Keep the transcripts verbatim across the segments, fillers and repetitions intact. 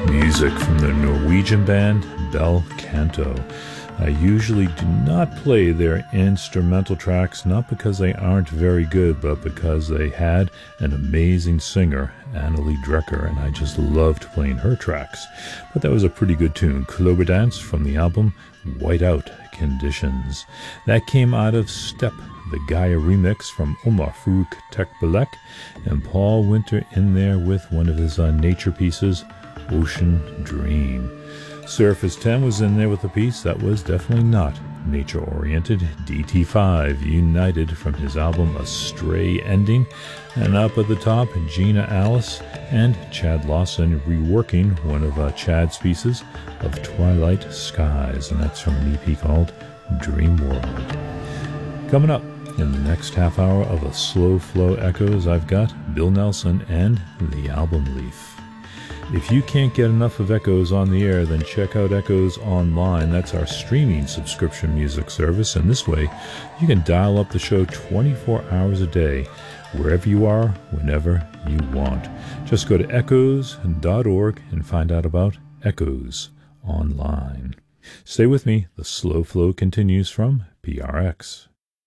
Music from the Norwegian band Bel Canto. I usually do not play their instrumental tracks, not because they aren't very good, but because they had an amazing singer, Annelie Drecker, and I just loved playing her tracks. But that was a pretty good tune, Kloberdans, from the album Whiteout Conditions. That came out of Step, the Gaia remix from Omar Farouk Tekbalek, and Paul Winter in there with one of his uh, nature pieces, Ocean Dream. Surface ten was in there with a piece that was definitely not nature-oriented, D T five, United, from his album A Stray Ending. And up at the top, Gina Alice and Chad Lawson reworking one of uh, Chad's pieces of Twilight Skies, and that's from an E P called Dream World. Coming up in the next half hour of a Slow Flow Echoes, I've got Bill Nelson and the Album Leaf. If you can't get enough of Echoes on the air, then check out Echoes Online. That's our streaming subscription music service, and this way you can dial up the show twenty-four hours a day, wherever you are, whenever you want. Just go to echoes dot org and find out about Echoes Online. Stay with me. The Slow Flow continues from P R X.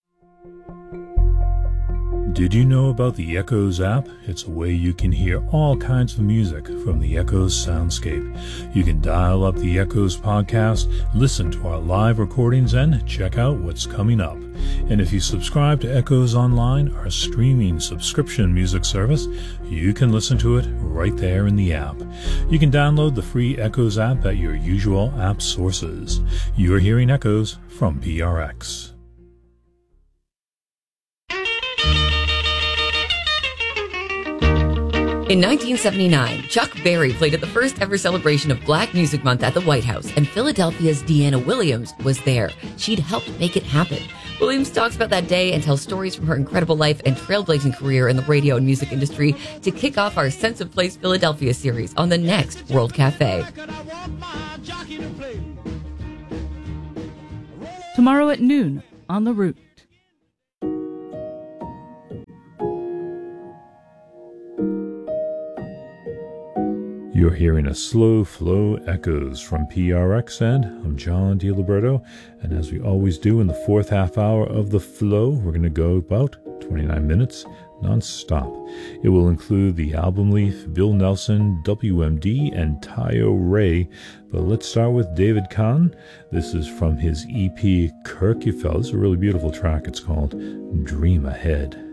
Did you know about the Echoes app? It's a way you can hear all kinds of music from the Echoes soundscape. You can dial up the Echoes podcast, listen to our live recordings, and check out what's coming up. And if you subscribe to Echoes Online, our streaming subscription music service, you can listen to it right there in the app. You can download the free Echoes app at your usual app sources. You're hearing Echoes from P R X. In nineteen seventy-nine, Chuck Berry played at the first ever celebration of Black Music Month at the White House, and Philadelphia's Deanna Williams was there. She'd helped make it happen. Williams talks about that day and tells stories from her incredible life and trailblazing career in the radio and music industry to kick off our Sense of Place Philadelphia series on the next World Cafe. Tomorrow at noon on The Root. You're hearing a Slow Flow Echoes from P R X, and I'm John DiLiberto. And as we always do in the fourth half hour of the flow, we're going to go about twenty-nine minutes non-stop. It will include the Album Leaf, Bill Nelson, W M D, and Tayo Ray. But let's start with David Kahn. This is from his E P Kirkjufell. It's a really beautiful track. It's called Dream Ahead.